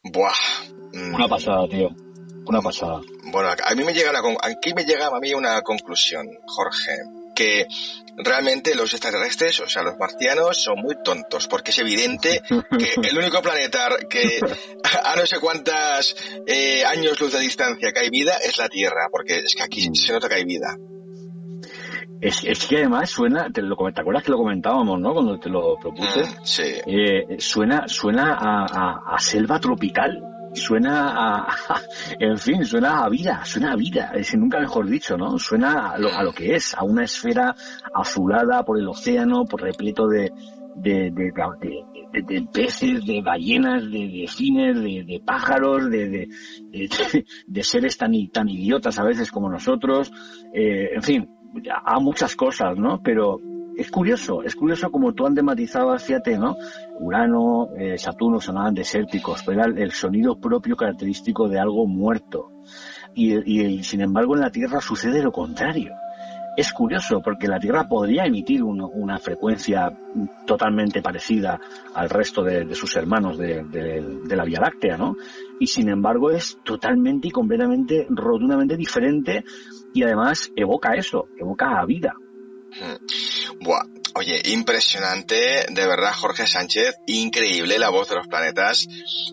Buah. Una pasada, tío. Una pasada. Bueno, aquí me llega a mí una conclusión, Jorge, que realmente los extraterrestres, o sea, los marcianos, son muy tontos, porque es evidente que el único planeta que a no sé cuántas años luz de distancia que hay vida es la Tierra, porque es que aquí se nota que hay vida. Es que además suena, ¿te acuerdas que lo comentábamos, no? Cuando te lo propuse. Sí. Suena a selva tropical. Suena en fin, suena a vida, es nunca mejor dicho, ¿no? Suena a lo que es, a una esfera azulada por el océano, por repleto de peces, de ballenas, de delfines, de pájaros, de seres tan idiotas a veces como nosotros, en fin, a muchas cosas, ¿no? Pero es curioso como tú antes matizabas, fíjate, ¿no? Urano, Saturno sonaban desérticos, pero era el sonido propio característico de algo muerto. Y sin embargo en la Tierra sucede lo contrario. Es curioso porque la Tierra podría emitir una frecuencia totalmente parecida al resto de sus hermanos de la Vía Láctea, ¿no? Y sin embargo es totalmente y completamente, rotundamente diferente, y además evoca a vida. Buah, oye, impresionante, de verdad, Jorge Sánchez, increíble la voz de los planetas,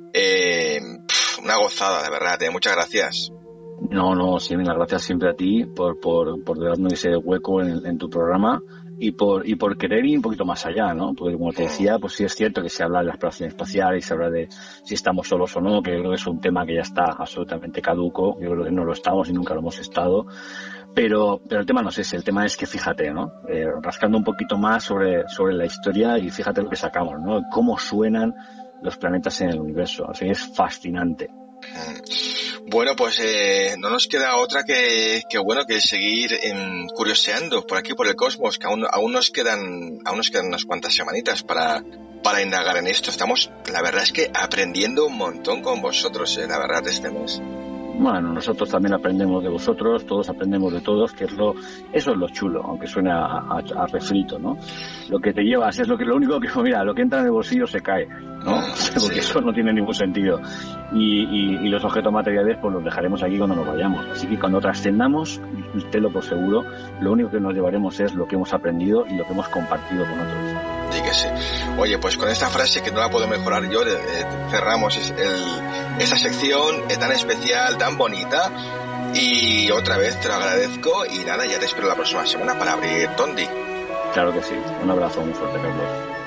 una gozada, de verdad, muchas gracias. No, sí, las gracias siempre a ti por darnos ese hueco en tu programa y por querer ir un poquito más allá, ¿no? Porque como te decía, pues sí es cierto que se habla de la exploración espacial y se habla de si estamos solos o no, que yo creo que es un tema que ya está absolutamente caduco, yo creo que no lo estamos y nunca lo hemos estado. Pero el tema no es ese, el tema es que fíjate, ¿no? Rascando un poquito más sobre la historia y fíjate lo que sacamos, ¿no? Cómo suenan los planetas en el universo, así es fascinante. Bueno, pues no nos queda otra que seguir curioseando por aquí por el cosmos, que aún nos quedan unas cuantas semanitas para indagar en esto. Estamos, la verdad es que aprendiendo un montón con vosotros, la verdad, este mes. Bueno, nosotros también aprendemos de vosotros, todos aprendemos de todos, que eso es lo chulo, aunque suene a refrito, ¿no? Lo que te llevas es lo único que, mira, lo que entra en el bolsillo se cae, ¿no? Porque eso no tiene ningún sentido. Y los objetos materiales pues los dejaremos aquí cuando nos vayamos. Así que cuando trascendamos, tenlo por seguro, lo único que nos llevaremos es lo que hemos aprendido y lo que hemos compartido con otros. Sí que sí. Oye, pues con esta frase que no la puedo mejorar yo, cerramos esa sección tan especial, tan bonita, y otra vez te lo agradezco y nada, ya te espero la próxima semana para abrir Tondi. Claro que sí. Un abrazo muy fuerte, Carlos.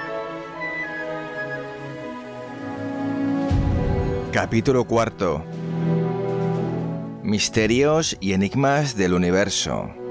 Capítulo 4. Misterios y enigmas del universo.